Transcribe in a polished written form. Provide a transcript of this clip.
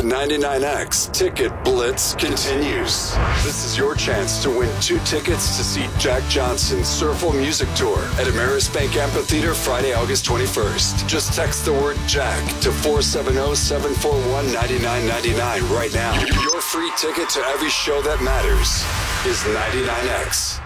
99X Ticket Blitz continues. This is your chance to win 2 tickets to see Jack Johnson's Surfle Music Tour at Amerisbank Amphitheater Friday, August 21st. Just text the word Jack to 470-741-9999 right now. Your free ticket to every show that matters is 99X.